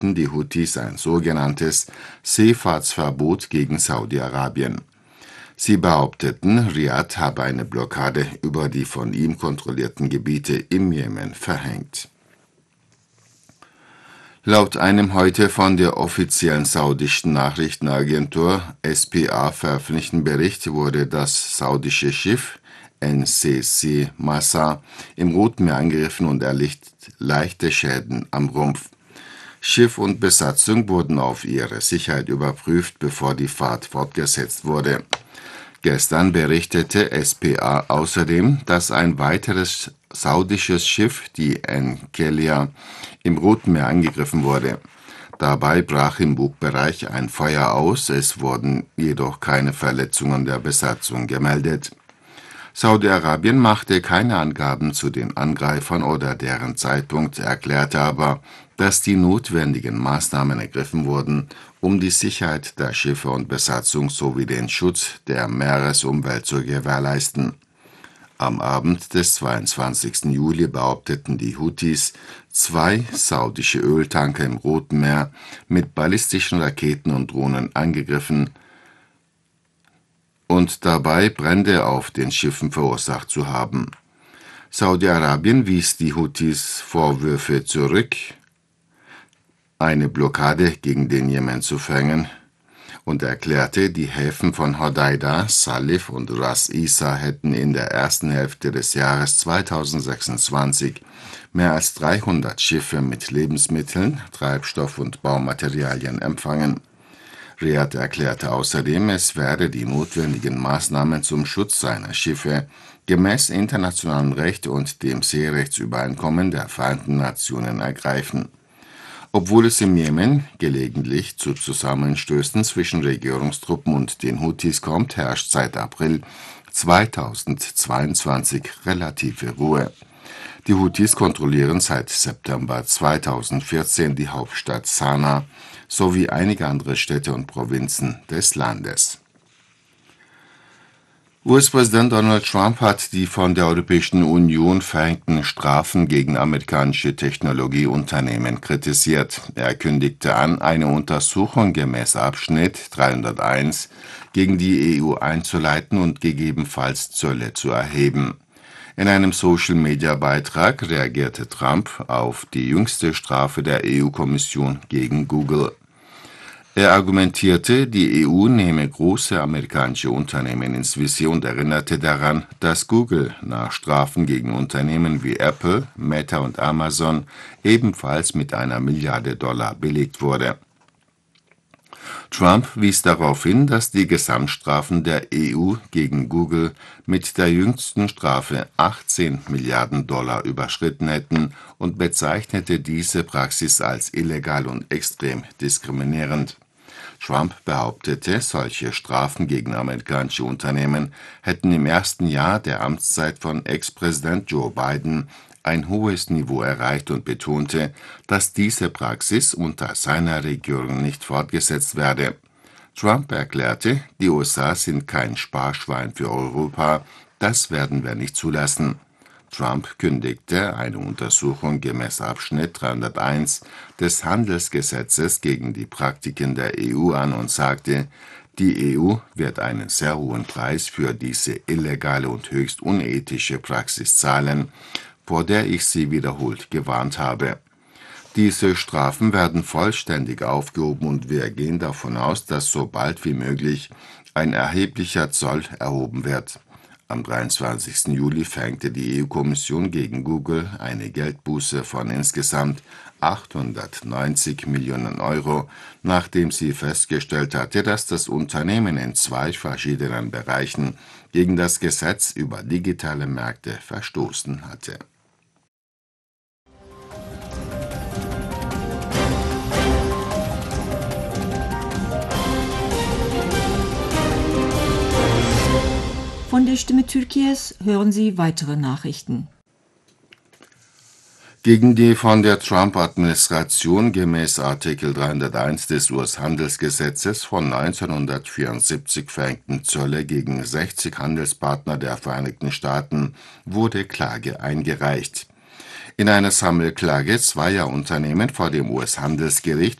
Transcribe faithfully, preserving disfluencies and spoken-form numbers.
verhängten die Houthis ein sogenanntes Seefahrtsverbot gegen Saudi-Arabien. Sie behaupteten, Riad habe eine Blockade über die von ihm kontrollierten Gebiete im Jemen verhängt. Laut einem heute von der offiziellen saudischen Nachrichtenagentur S P A veröffentlichten Bericht wurde das saudische Schiff N C C Massa im Roten Meer angegriffen und erlitt leichte Schäden am Rumpf. Schiff und Besatzung wurden auf ihre Sicherheit überprüft, bevor die Fahrt fortgesetzt wurde. Gestern berichtete S P A außerdem, dass ein weiteres saudisches Schiff, die Enkelia, im Roten Meer angegriffen wurde. Dabei brach im Bugbereich ein Feuer aus, es wurden jedoch keine Verletzungen der Besatzung gemeldet. Saudi-Arabien machte keine Angaben zu den Angreifern oder deren Zeitpunkt, erklärte aber, dass die notwendigen Maßnahmen ergriffen wurden, um die Sicherheit der Schiffe und Besatzung sowie den Schutz der Meeresumwelt zu gewährleisten. Am Abend des zweiundzwanzigsten Juli behaupteten die Houthis, zwei saudische Öltanker im Roten Meer mit ballistischen Raketen und Drohnen angegriffen und dabei Brände auf den Schiffen verursacht zu haben. Saudi-Arabien wies die Houthis Vorwürfe zurück, eine Blockade gegen den Jemen zu verhängen, und erklärte, die Häfen von Hodeida, Salif und Ras Isa hätten in der ersten Hälfte des Jahres zweitausendsechsundzwanzig mehr als dreihundert Schiffe mit Lebensmitteln, Treibstoff und Baumaterialien empfangen. Riad erklärte außerdem, es werde die notwendigen Maßnahmen zum Schutz seiner Schiffe gemäß internationalem Recht und dem Seerechtsübereinkommen der Vereinten Nationen ergreifen. Obwohl es im Jemen gelegentlich zu Zusammenstößen zwischen Regierungstruppen und den Houthis kommt, herrscht seit April zweitausendzweiundzwanzig relative Ruhe. Die Houthis kontrollieren seit September zweitausendvierzehn die Hauptstadt Sanaa sowie einige andere Städte und Provinzen des Landes. U S-Präsident Donald Trump hat die von der Europäischen Union verhängten Strafen gegen amerikanische Technologieunternehmen kritisiert. Er kündigte an, eine Untersuchung gemäß Abschnitt dreihunderteins gegen die E U einzuleiten und gegebenenfalls Zölle zu erheben. In einem Social-Media-Beitrag reagierte Trump auf die jüngste Strafe der E U-Kommission gegen Google. Er argumentierte, die E U nehme große amerikanische Unternehmen ins Visier und erinnerte daran, dass Google nach Strafen gegen Unternehmen wie Apple, Meta und Amazon ebenfalls mit einer Milliarde Dollar belegt wurde. Trump wies darauf hin, dass die Gesamtstrafen der E U gegen Google mit der jüngsten Strafe achtzehn Milliarden Dollar überschritten hätten und bezeichnete diese Praxis als illegal und extrem diskriminierend. Trump behauptete, solche Strafen gegen amerikanische Unternehmen hätten im ersten Jahr der Amtszeit von Ex-Präsident Joe Biden ein hohes Niveau erreicht und betonte, dass diese Praxis unter seiner Regierung nicht fortgesetzt werde. Trump erklärte, die U S A sind kein Sparschwein für Europa, das werden wir nicht zulassen. Trump kündigte eine Untersuchung gemäß Abschnitt dreihunderteins des Handelsgesetzes gegen die Praktiken der E U an und sagte, die E U wird einen sehr hohen Preis für diese illegale und höchst unethische Praxis zahlen, vor der ich sie wiederholt gewarnt habe. Diese Strafen werden vollständig aufgehoben und wir gehen davon aus, dass so bald wie möglich ein erheblicher Zoll erhoben wird. Am dreiundzwanzigsten Juli verhängte die E U-Kommission gegen Google eine Geldbuße von insgesamt achthundertneunzig Millionen Euro, nachdem sie festgestellt hatte, dass das Unternehmen in zwei verschiedenen Bereichen gegen das Gesetz über digitale Märkte verstoßen hatte. Von der Stimme Türkiye's hören Sie weitere Nachrichten. Gegen die von der Trump-Administration gemäß Artikel dreihunderteins des U S-Handelsgesetzes von neunzehnhundertvierundsiebzig verhängten Zölle gegen sechzig Handelspartner der Vereinigten Staaten wurde Klage eingereicht. In einer Sammelklage zweier Unternehmen vor dem U S-Handelsgericht